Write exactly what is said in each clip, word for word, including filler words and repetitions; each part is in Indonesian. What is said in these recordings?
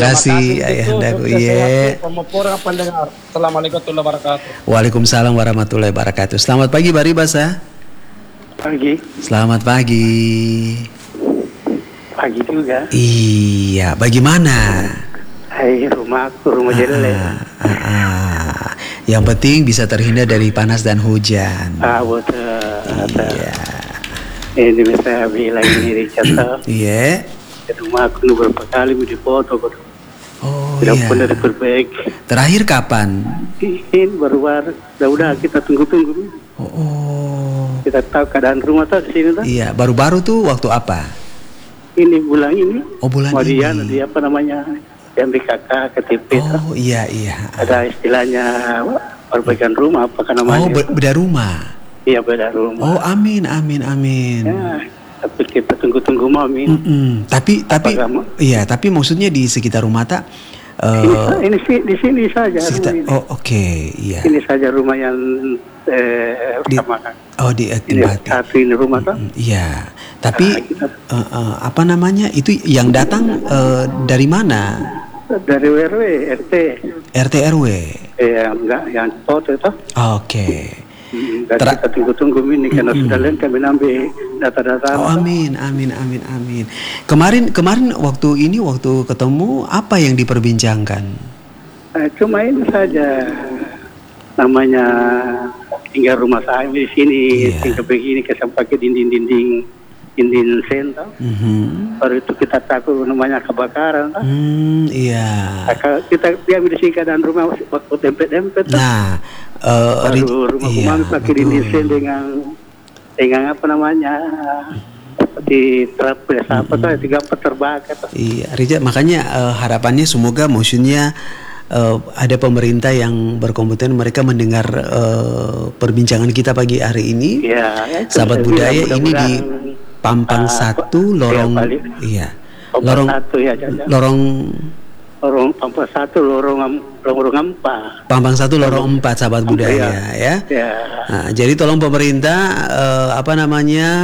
Terima kasih kasih Ayahandaku. untuk Iya. pemopora pendengar. Assalamualaikum warahmatullahi wabarakatuh. Waalaikumsalam warahmatullahi wabarakatuh. Selamat pagi Baribas ya. Pagi. Selamat pagi. Pagi juga. Iya, bagaimana? Hai, rumahku, rumah jelek. Ah, ah, ah. Yang penting bisa terhindar dari panas dan hujan. Ah, betul. Iya. Ini bisa bilang ini Richard. Iya. Di rumahku nu berapa kali mau dipoto. Oh Tidak iya. pernah diperbaiki. Terakhir kapan? Ini baru-baru. Udah kita tunggu-tunggu. Oh, oh. Kita tahu keadaan rumah tuh di sini tuh. Iya, baru-baru tuh waktu apa? Ini bulan ini. Oh, bulan Kemudian ini. dia apa namanya? Yang B K K K T P. Oh iya iya. Ada istilahnya perbaikan rumah apa namanya? Oh be- beda rumah. Iya beda rumah. Oh amin amin amin. Ya, tapi kita tunggu-tunggu mau amin. Mm-mm. Tapi tapi kamu? iya tapi maksudnya di sekitar rumah tak. Ini, Uh, ini sih di sini saja sekitar, rumah ini. oh oke okay, iya. Ini saja rumah yang eh, Di- sama kan. Oh di Ini Akibati. satu ini rumah kan. Mm, iya. Tapi Ah, kita- uh, uh, apa namanya itu yang datang uh, dari mana? Dari W R W R T. R T R W. Eh enggak yang foto itu. Oke. Hmm, dan Ter- kita tunggu-tunggu ini karena sudah lain kami ambil data-data. Oh amin amin amin amin. Kemarin kemarin waktu ini waktu ketemu apa yang diperbincangkan? Eh, cuma ini saja namanya tinggal rumah saya di sini, Iya. tinggal begini kesan pakai dinding-dinding dinding sentral. Mhm. Baru itu kita takut namanya kebakaran. Kan? Hmm, iya. Nah, kalau kita diambil di sini keadaan rumah waktu dempet-dempet. Kan? Nah, eh, Baru Ri- rumah iya, kumami pakai dinding betul. sen dengan dengan apa namanya di terap biasa apa tuh tiga empat terbakar. Tuh. Iya, Richard, makanya eh, harapannya semoga maksudnya eh, ada pemerintah yang berkompeten mereka mendengar eh, perbincangan kita pagi hari ini. Ya, ya, itu Sahabat saya budaya bilang, ini di mudah-mudahan, Pampang ah, satu lorong tiap kali. iya. Pampang Lorong satu ya, Jaja. lorong lorong Pampang satu lorong am- lorong empat. Pampang satu lorong empat sahabat budaya ya. Ya. Nah, jadi tolong pemerintah eh, apa namanya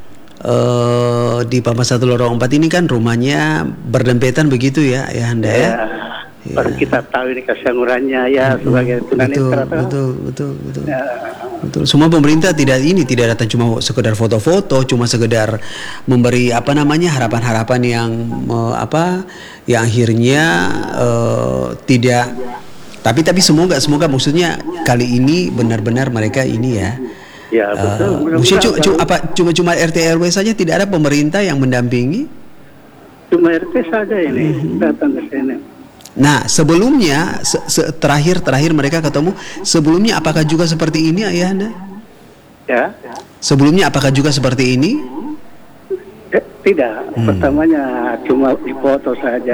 eh, di Pampang satu lorong empat ini kan rumahnya berdempetan begitu ya, ya Anda ya. Ya. Baru kita tahu ini kesangurannya ya sebagai Betul, tunanetra. tuh. betul, betul, betul. Ya. Betul. Semua pemerintah tidak ini tidak datang cuma sekedar foto-foto, cuma sekedar memberi apa namanya harapan-harapan yang me- apa yang akhirnya eh, tidak. Tapi tapi semoga semoga maksudnya kali ini benar-benar mereka ini ya. Ya betul. Eh, Mudah-mudahan maksudnya cu- cu- kalau- apa cuma-cuma R T R W saja tidak ada pemerintah yang mendampingi. Cuma R T saja ini Mhm. datang ke sini. Nah sebelumnya se- se- terakhir terakhir mereka ketemu sebelumnya apakah juga seperti ini ayah Anda? Ya. Sebelumnya apakah juga seperti ini? Eh, tidak. Hmm. Pertamanya cuma dipoto saja.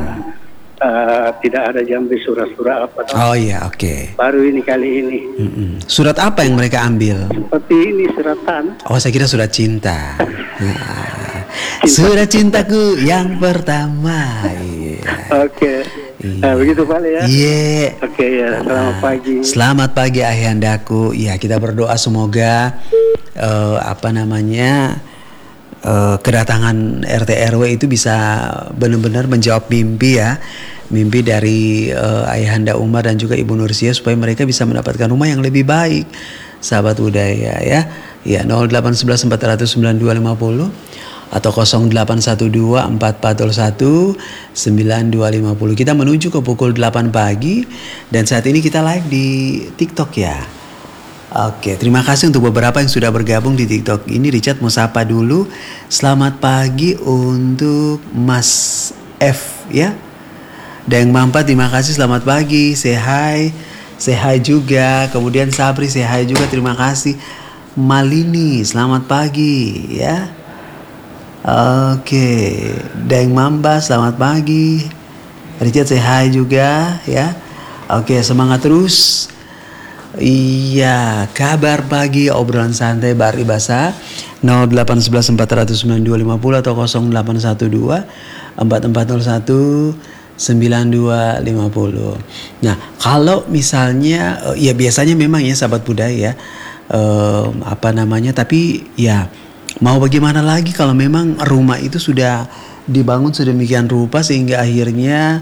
Eh, tidak ada jambi surat-surat apa. Tuh. Oh iya oke. Baru ini kali ini. Mm-mm. Surat apa yang mereka ambil? Seperti ini suratan. Oh saya kira surat cinta. Nah, surat cintaku yang pertama. Iya. Oke. Iya. Nah, begitu Pak ya. Iya. Oke ya. Selamat pagi. Selamat pagi Ayahandaku. Ya kita berdoa semoga eh, apa namanya eh, kedatangan R T R W itu bisa benar-benar menjawab mimpi ya, mimpi dari eh, Ayahanda Umar dan juga Ibu Nursia supaya mereka bisa mendapatkan rumah yang lebih baik. Sahabat budaya ya, ya nol delapan satu satu empat nol sembilan dua lima nol atau nol delapan satu dua empat empat nol satu sembilan dua lima nol. Kita menuju ke pukul delapan pagi dan saat ini kita live di TikTok ya. Oke, terima kasih untuk beberapa yang sudah bergabung di TikTok ini. Richard mau sapa dulu. Selamat pagi untuk Mas F ya. Dayang Mampat, terima kasih. Selamat pagi. Say hi. Say hi juga. Kemudian Sabri, say hi juga. Terima kasih. Malini, selamat pagi ya. Oke, Dayang Mamba, selamat pagi. Richard, say hi juga ya. Oke, semangat terus. Iya, kabar pagi obrolan santai Bari Basa nol delapan satu satu empat nol sembilan dua lima nol atau nol delapan satu dua empat empat nol satu sembilan dua lima nol. Nah, kalau misalnya ya biasanya memang ya sahabat budaya eh, apa namanya tapi ya mau bagaimana lagi kalau memang rumah itu sudah dibangun sedemikian rupa sehingga akhirnya